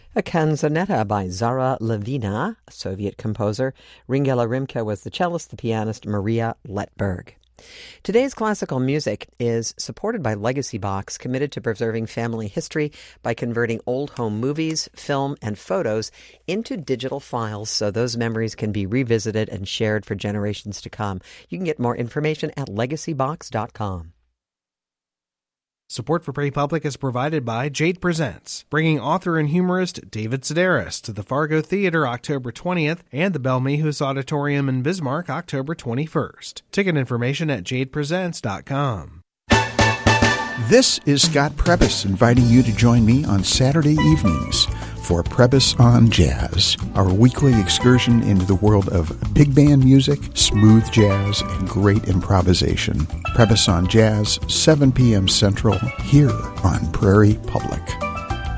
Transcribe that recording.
A canzonetta by Zara Levina, a Soviet composer. Ringela Rimke was the cellist, the pianist Maria Letberg. Today's classical music is supported by Legacy Box, committed to preserving family history by converting old home movies, film, and photos into digital files so those memories can be revisited and shared for generations to come. You can get more information at legacybox.com. Support for Pretty Public is provided by Jade Presents, bringing author and humorist David Sedaris to the Fargo Theater October 20th and the Belmehus Auditorium in Bismarck October 21st. Ticket information at jadepresents.com. This is Scott Prebys inviting you to join me on Saturday evenings for Prebys on Jazz, our weekly excursion into the world of big band music, smooth jazz, and great improvisation. Prebys on Jazz, 7 p.m. Central, here on Prairie Public.